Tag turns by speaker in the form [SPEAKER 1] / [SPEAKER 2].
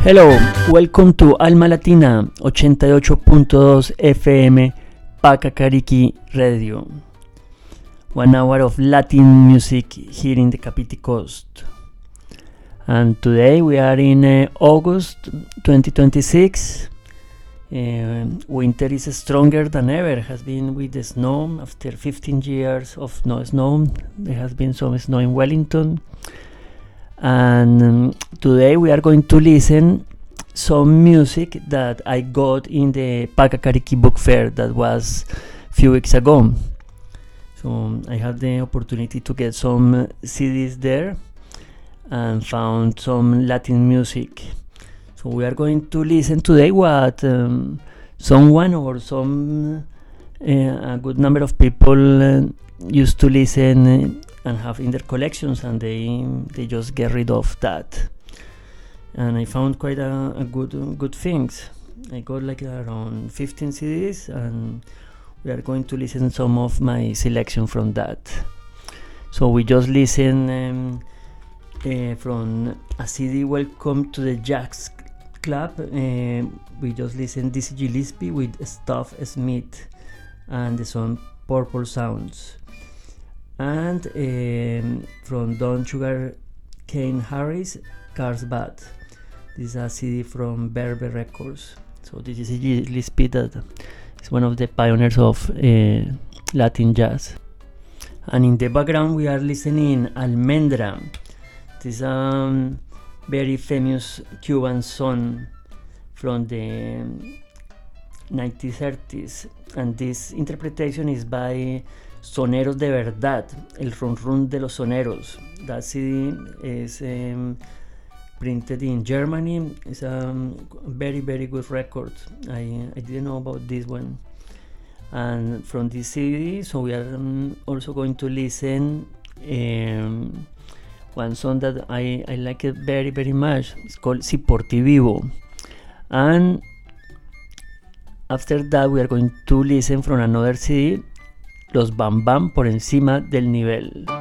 [SPEAKER 1] Hello, welcome to Alma Latina 88.2 FM Pacacariki Radio. 1 hour of Latin music here in the Capiti Coast. And today we are in August 2026. Winter is stronger than ever. Has been with the snow after 15 years of no snow. There has been some snow in Wellington. And today we are going to listen some music that I got in the Pacacariki Book Fair that was a few weeks ago. So I had the opportunity to get some CDs there and found some Latin music. So we are going to listen today what someone or a good number of people used to listen and have in their collections, and they just get rid of that. And I found quite a good things. I got like around 15 CDs, and we are going to listen some of my selection from that. So we just listen from a CD, Welcome to the Jazz Club. We just listen Dizzy Gillespie with Stuff Smith and the song Purple Sounds. And from Don Sugar Cane Harris, Carlsbad. This is a CD from Berber Records. So this is Gillespie, that is one of the pioneers of Latin jazz. And in the background we are listening Almendra. This is a very famous Cuban song from the 1930s, and this interpretation is by Soneros de Verdad, El Run Run de los Soneros. That CD is printed in Germany. It's a very, very good record. I didn't know about this one. And from this CD, so we are also going to listen one song that I like it very, very much. It's called Si Por Ti Vivo. And after that, we are going to listen from another CD, Los Bam Bam por encima del nivel.